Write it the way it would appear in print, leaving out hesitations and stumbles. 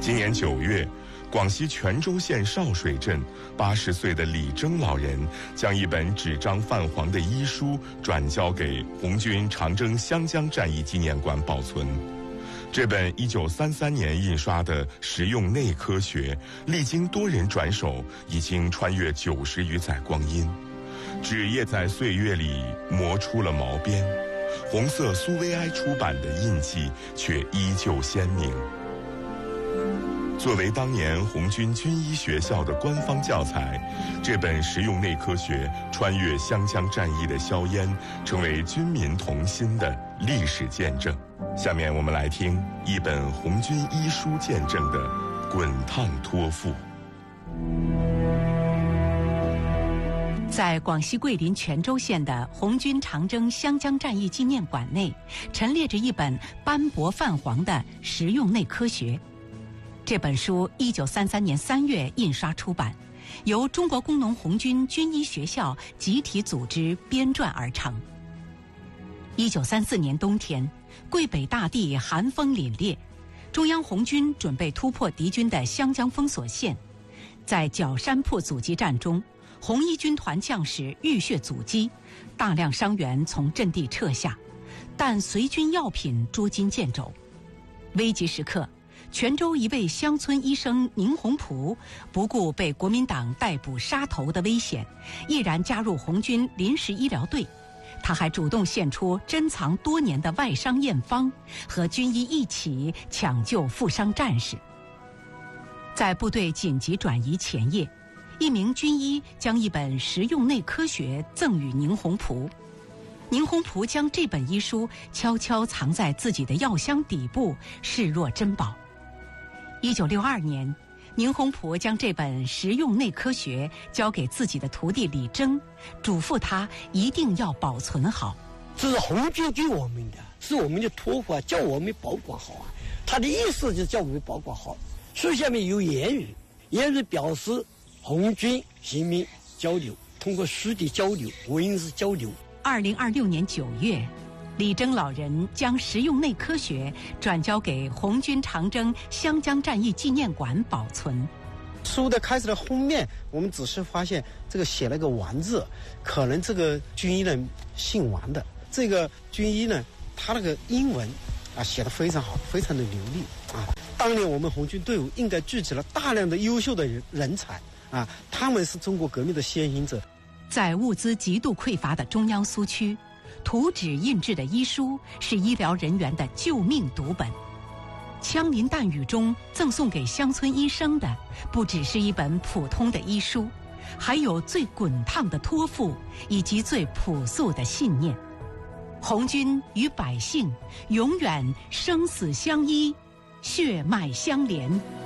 今年9月，广西全州县少水镇80岁的李征老人将一本纸张泛黄的医书转交给红军长征湘江战役纪念馆保存。这本1933年印刷的实用内科学，历经多人转手，已经穿越90余载光阴，纸页在岁月里磨出了毛边，红色苏维埃出版的印记却依旧鲜明。作为当年红军军医学校的官方教材，这本实用内科学穿越湘江战役的硝烟，成为军民同心的历史见证。下面我们来听一本红军医书见证的滚烫托付。 在广西桂林全州县的红军长征湘江战役纪念馆内，陈列着一本斑驳泛黄的实用内科学。这本书1933年3月印刷出版，由中国工农红军军医学校集体组织编撰而成。1934年冬天，桂北大地寒风凛冽，中央红军准备突破敌军的湘江封锁线。在角山铺阻击战中，红一军团将士浴血阻击，大量伤员从阵地撤下，但随军药品捉襟见肘。危急时刻，泉州一位乡村医生宁洪璞不顾被国民党逮捕杀头的危险，毅然加入红军临时医疗队。他还主动献出珍藏多年的外伤验方，和军医一起抢救负伤战士。在部队紧急转移前夜，一名军医将一本实用内科学赠予宁洪璞。宁洪璞将这本医书悄悄藏在自己的药箱底部，视若珍宝。1962年，宁洪璞将这本实用内科学交给自己的徒弟李征，嘱咐他一定要保存好。 这是红军给我们的，是我们的托付啊，叫我们保管好啊。他的意思就是叫我们保管好。书下面有言语，言语表示红军人民交流，通过书的交流，文字交流。 2026年9月，李征老人将实用内科学转交给红军长征湘江战役纪念馆保存。 书的开始的封面，我们只是发现这个写了个王字，可能这个军医呢姓王的。这个军医呢，他那个英文啊写得非常好，非常的流利啊。当年我们红军队伍应该聚集了大量的优秀的人才啊，他们是中国革命的先行者。 在物资极度匮乏的中央苏区，图纸印制的医书是医疗人员的救命读本。枪林弹雨中赠送给乡村医生的，不只是一本普通的医书，还有最滚烫的托付以及最朴素的信念。红军与百姓永远生死相依，血脉相连。